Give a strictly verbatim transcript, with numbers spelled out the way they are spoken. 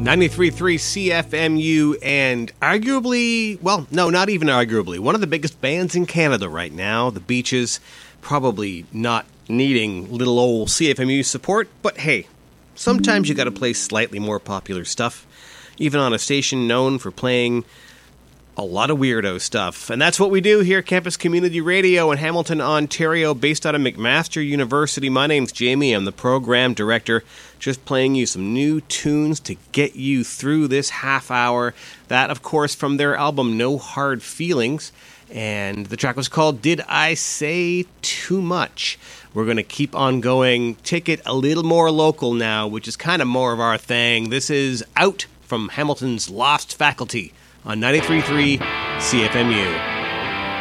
ninety-three point three C F M U, and arguably, well, no, not even arguably, one of the biggest bands in Canada right now, The Beaches, probably not needing little old C F M U support, but hey, sometimes you gotta play slightly more popular stuff, even on a station known for playing a lot of weirdo stuff. And that's what we do here at Campus Community Radio in Hamilton, Ontario, based out of McMaster University. My name's Jamie. I'm the program director, just playing you some new tunes to get you through this half hour. That, of course, from their album No Hard Feelings. And the track was called Did I Say Too Much? We're going to keep on going, take it a little more local now, which is kind of more of our thing. This is Out from Hamilton's Lost Faculty on ninety-three point three C F M U.